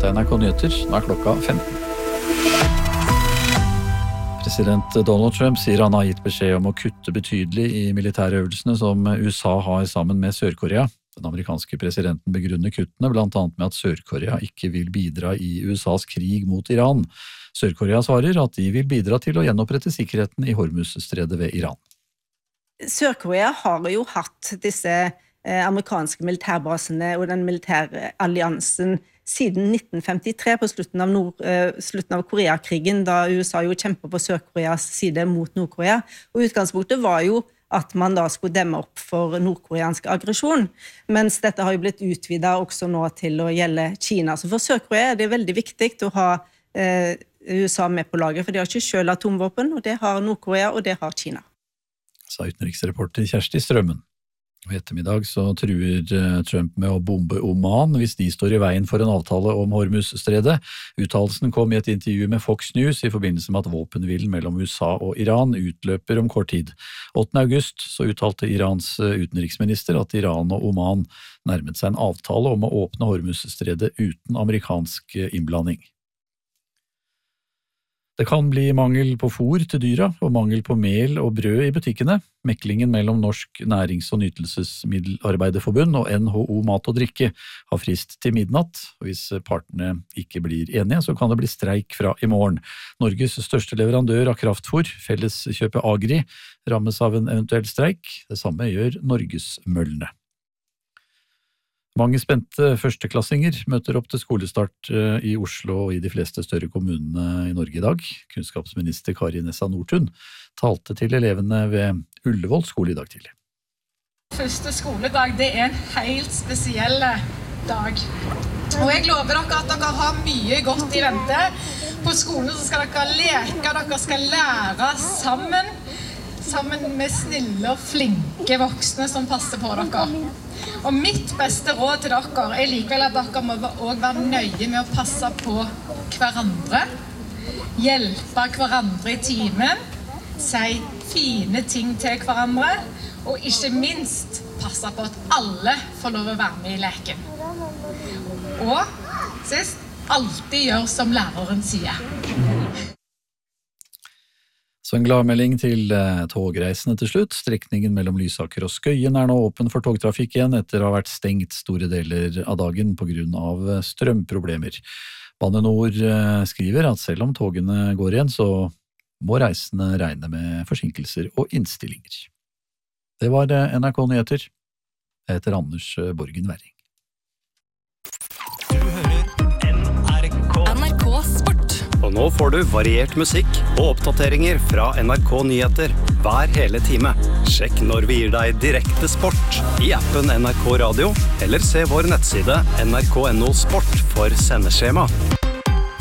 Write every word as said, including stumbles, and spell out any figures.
Dette er N R K Nyheter, nå er klokka femten. President Donald Trump sier han har gitt beskjed om å kutte betydelig i militærøvelsene som U S A har sammen med Sør-Korea. Den amerikanske presidenten begrunner kuttene blant annet med at Sør-Korea ikke vil bidra i U S A's krig mot Iran. Sør-Korea svarer at de vil bidra til å gjenopprette sikkerheten i Hormuz-stredet ved Iran. Sør-Korea har jo hatt disse eh, amerikanske militærbasene og den militære alliansen siden nitten femtitre, på slutten av, Nord, eh, slutten av Koreakrigen, da U S A jo kjempet på Sør-Koreas side mot Nord-Korea. Og utgangspunktet var jo at man da skulle demme opp for nordkoreansk aggresjon, mens dette har jo blitt utvidet også nå til å gjelde Kina. Så for Sør-Korea er det veldig viktig å ha eh, U S A med på laget, for de har ikke selv atomvåpen, og det har Nord-Korea, og det har Kina. Sa utenriksreporter Kjersti Strømmen. Og i ettermiddag så truer Trump med å bombe Oman hvis de står i veien for en avtale om Hormuz-stredet. Uttalelsen kom i et intervju med Fox News i forbindelse med at våpenhvilen mellom U S A og Iran utløper om kort tid. åttende august så uttalte Irans utenriksminister at Iran og Oman nærmet seg en avtale om å åpne Hormuz-stredet uten amerikansk innblanding. Det kan bli mangel på fôr til dyra og mangel på mel og brød i butikkene. Meklingen mellom Norsk Nærings- og Nytelsesmiddelarbeiderforbund og N H O Mat og Drikke har frist til midnatt, og hvis partene ikke blir enige, så kan det bli streik fra i morgen. Norges største leverandør av kraftfôr, Felleskjøpet Agri, rammes av en eventuell streik. Det samme gjør Norgesmøllene. Mange spente førsteklassinger møter opp til skolestart i Oslo og i de fleste større kommunene i Norge i dag. Kunnskapsminister Kari Nessa Nordtun talte til elevene ved Ullevål skole i dag tidlig. Første skoledag, det er en helt spesiell dag. Og jeg lover dere at dere har mye godt i vente. På skolen så skal dere leke, dere skal lære sammen. Sammen med snille og flinke voksne som passer på dere. Og mitt beste råd til dere er likevel at dere må også være nøye med å passe på hverandre, hjelpe hverandre i timen, si fine ting til hverandre, og ikke minst passe på at alle får lov å være med i leken. Og sist, alltid gjør som læreren sier. Så en gladmelding til togreisende til slutt. Strekningen mellom Lysaker og Skøyen er nå åpen for togtrafikk igjen etter å ha vært stengt store deler av dagen på grunn av strømproblemer. Bane Nor skriver at selv om togene går igjen, så må reisende regne med forsinkelser og innstillinger. Det var N R K Nyheter. Jeg heter Anders Borgen Werring. Du hører N R K. N R K Sport. Og nå får du variert musikk og oppdateringer fra N R K Nyheter hver hele time. Sjekk når vi gir deg direkte sport i appen N R K Radio, eller se vår nettside N R K punktum no sport for sendeskjema.